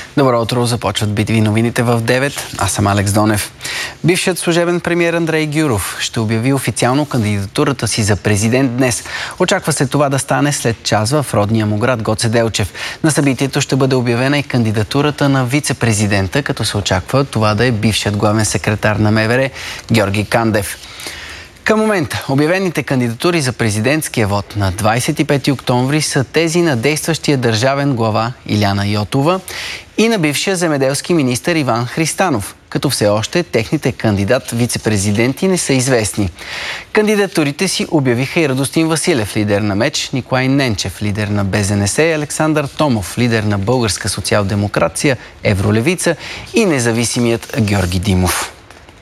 Добро утро, започват битви новините в 9. Аз съм Алекс Донев. Бившият служебен премиер Андрей Гюров ще обяви официално кандидатурата си за президент днес. Очаква се това да стане след час в родния му град Гоце Делчев. На събитието ще бъде обявена и кандидатурата на вице-президента, като се очаква това да е бившият главен секретар на МВР Георги Кандев. Към момента обявените кандидатури за президентския вод на 25 октомври са тези на действащия държавен глава Илияна Йотова и на бившия земеделски министър Иван Христанов, като все още техните кандидат-вице-президенти не са известни. Кандидатурите си обявиха и Радостин Василев, лидер на МЕЧ, Николай Ненчев, лидер на БЗНС, Александър Томов, лидер на Българска социал-демокрация, Евролевица и независимият Георги Димов.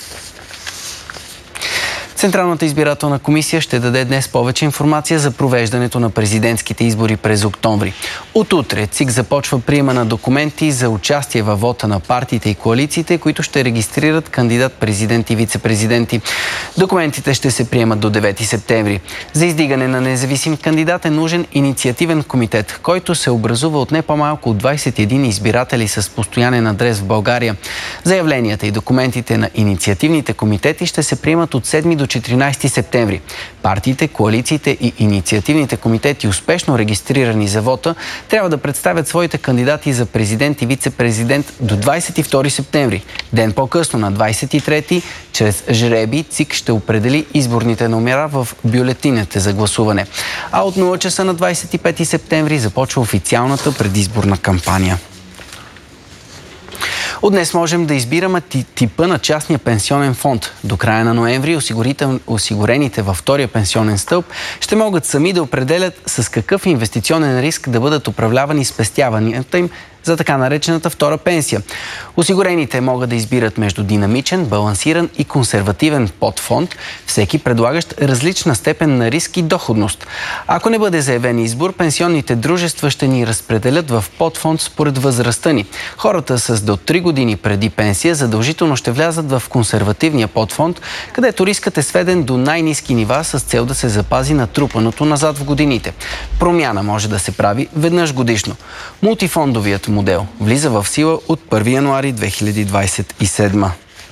Централната избирателна комисия ще даде днес повече информация за провеждането на президентските избори през октомври. От утре ЦИК започва приема на документи за участие във вота на партиите и коалициите, които ще регистрират кандидат-президент и вице-президенти. Документите ще се приемат до 9 септември. За издигане на независим кандидат е нужен инициативен комитет, който се образува от не по-малко от 21 избиратели с постоянен адрес в България. Заявленията и документите на инициативните комитети ще се приемат от 7 до 14 септември. Партиите, коалициите и инициативните комитети, успешно регистрирани за вота, трябва да представят своите кандидати за президент и вице-президент до 22 септември. Ден по-късно, на 23-ти, чрез жребий ЦИК ще определи изборните номера в бюлетините за гласуване. А от 0 часа на 25 септември започва официалната предизборна кампания. От днес можем да избираме типа на частния пенсионен фонд. До края на ноември осигурените във втория пенсионен стълб ще могат сами да определят с какъв инвестиционен риск да бъдат управлявани спестяванията им за така наречената втора пенсия. Осигурените могат да избират между динамичен, балансиран и консервативен подфонд, всеки предлагащ различна степен на риск и доходност. Ако не бъде заявен избор, пенсионните дружества ще ни разпределят в подфонд според възрастта ни. Хората с до 3 години преди пенсия задължително ще влязат в консервативния подфонд, където рискът е сведен до най-ниски нива с цел да се запази натрупаното назад в годините. Промяна може да се прави веднъж годишно. Мултифондовият модел влиза в сила от 1 януари 2027.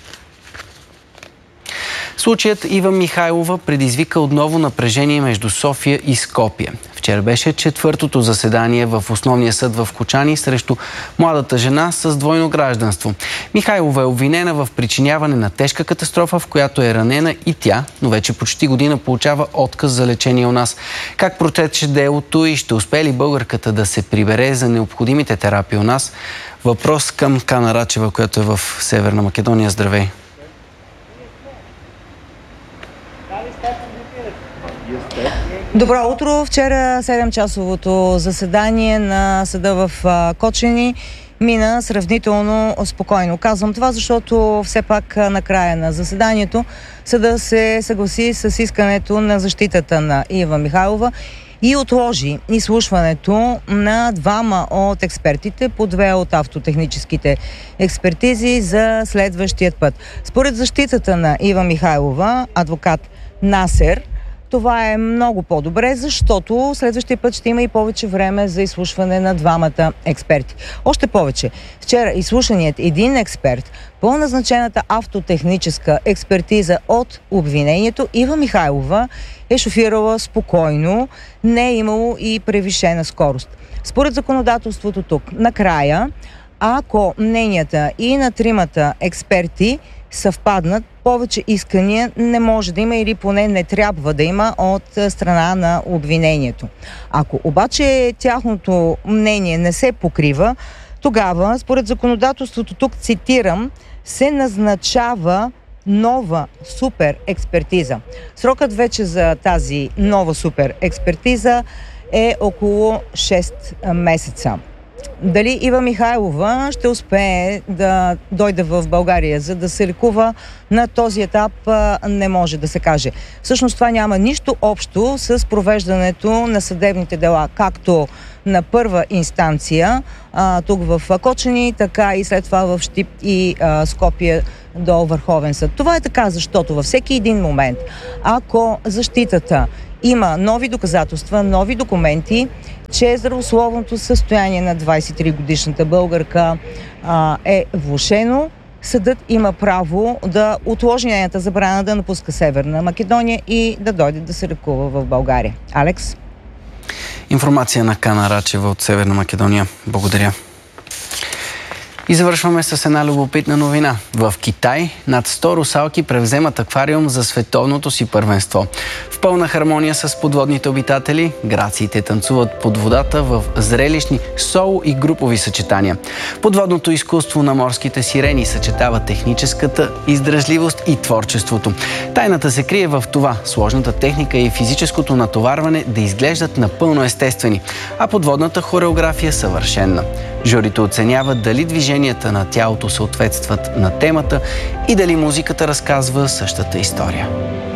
Случаят Ива Михайлова предизвика отново напрежение между София и Скопие. Вчера беше четвъртото заседание в Основния съд в Кочани срещу младата жена с двойно гражданство. Михайлова е обвинена в причиняване на тежка катастрофа, в която е ранена и тя, но вече почти година получава отказ за лечение у нас. Как протече делото и ще успее ли българката да се прибере за необходимите терапии у нас? Въпрос към Кана Рачева, която е в Северна Македония. Здравей! Добро утро! Вчера 7-часовото заседание на съда в Кочани мина сравнително спокойно. Казвам това, защото все пак на края на заседанието съда се съгласи с искането на защитата на Ива Михайлова и отложи изслушването на двама от експертите по 2 от автотехническите експертизи за следващият път. Според защитата на Ива Михайлова, адвокат Насер, това е много по-добре, защото следващия път ще има и повече време за изслушване на двамата експерти. Още повече, вчера изслушаният един експерт по назначената автотехническа експертиза от обвинението, Ива Михайлова е шофирала спокойно, не е имало и превишена скорост. Според законодателството тук, накрая, ако мненията и на тримата експерти съвпаднат, повече искания не може да има или поне не трябва да има от страна на обвинението. Ако обаче тяхното мнение не се покрива, тогава, според законодателството тук, цитирам, се назначава нова супер експертиза. Срокът вече за тази нова супер експертиза е около 6 месеца. Дали Ива Михайлова ще успее да дойде в България, за да се лекува, на този етап не може да се каже. Всъщност това няма нищо общо с провеждането на съдебните дела, както на първа инстанция тук в Кочани, така и след това в Щип и Скопие до Върховен съд. Това е така, защото във всеки един момент, ако защитата има нови доказателства, нови документи, че здравословното състояние на 23-годишната българка е влошено, съдът има право да отложи нейната забрана да напуска Северна Македония и да дойде да се лекува в България. Алекс? Информация на Кана Рачева от Северна Македония. Благодаря. И завършваме с една любопитна новина. В Китай над 100 русалки превземат аквариум за световното си първенство. В пълна хармония с подводните обитатели, грациите танцуват под водата в зрелищни соло и групови съчетания. Подводното изкуство на морските сирени съчетава техническата издръжливост и творчеството. Тайната се крие в това сложната техника и физическото натоварване да изглеждат напълно естествени, а подводната хореография съвършенна. Журито оценява дали движенията на тялото съответстват на темата и дали музиката разказва същата история.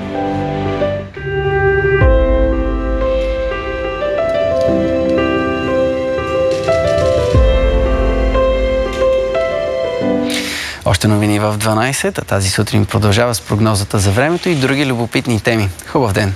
Още новини в 12, а тази сутрин продължава с прогнозата за времето и други любопитни теми. Хубав ден!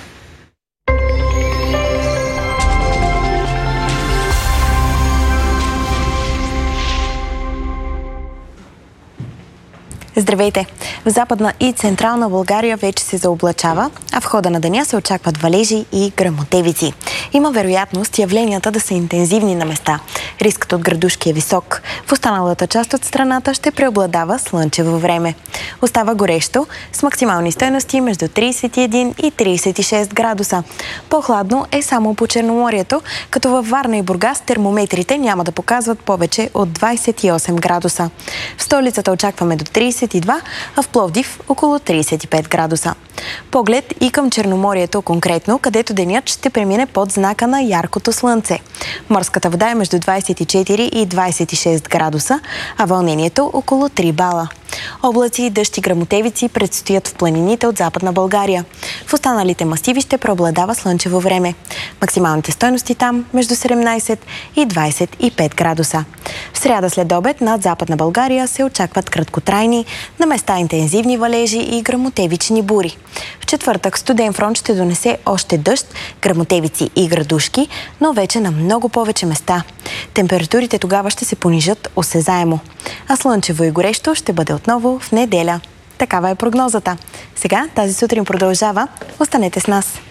Здравейте! В Западна и Централна България вече се заоблачава, а в хода на деня се очакват валежи и гръмотевици. Има вероятност явленията да са интензивни на места. Рискът от градушки е висок. В останалата част от страната ще преобладава слънчево време. Остава горещо, с максимални стойности между 31 и 36 градуса. По-хладно е само по Черноморието, като във Варна и Бургас термометрите няма да показват повече от 28 градуса. В столицата очакваме до 32, а в Пловдив около 35 градуса. Поглед и към Черноморието конкретно, където денят ще премине под знака на яркото слънце. Морската вода е между 24 и 26 градуса, а вълнението около 3 бала. Облаци, дъжд и гръмотевици предстоят в планините от Западна България. В останалите масиви ще преобладава слънчево време. Максималните стойности там между 17 и 25 градуса. В сряда след обед над Западна България се очакват краткотрайни, на места интензивни валежи и гръмотевични бури. В четвъртък студен фронт ще донесе още дъжд, гръмотевици и градушки, но вече на много повече места. Температурите тогава ще се понижат осезаемо. А слънчево и горещо ще бъде отново в неделя. Такава е прогнозата. Сега тази сутрин продължава. Останете с нас.